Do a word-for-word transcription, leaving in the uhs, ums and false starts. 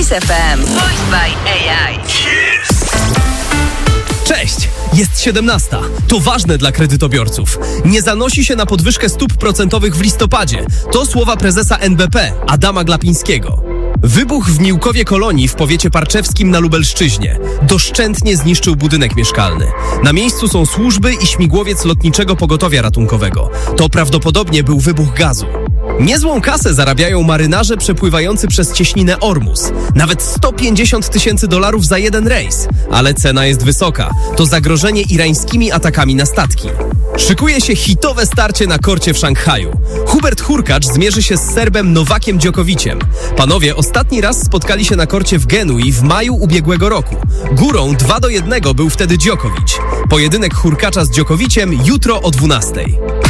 Kiss F M. Voiced by A I. Cześć! Jest siedemnasta. To ważne dla kredytobiorców. Nie zanosi się na podwyżkę stóp procentowych w listopadzie. To słowa prezesa N B P, Adama Glapińskiego. Wybuch w Miłkowie Kolonii w powiecie parczewskim na Lubelszczyźnie doszczętnie zniszczył budynek mieszkalny. Na miejscu są służby i śmigłowiec lotniczego pogotowia ratunkowego. To prawdopodobnie był wybuch gazu. Niezłą kasę zarabiają marynarze przepływający przez cieśninę Ormus. Nawet sto pięćdziesiąt tysięcy dolarów za jeden rejs. Ale cena jest wysoka. To zagrożenie irańskimi atakami na statki. Szykuje się hitowe starcie na korcie w Szanghaju. Hubert Hurkacz zmierzy się z Serbem Nowakiem Djokoviciem. Panowie ostatni raz spotkali się na korcie w Genui w maju ubiegłego roku. Górą dwa do jednego był wtedy Djokovic. Pojedynek Hurkacza z Djokoviciem jutro o dwunastej.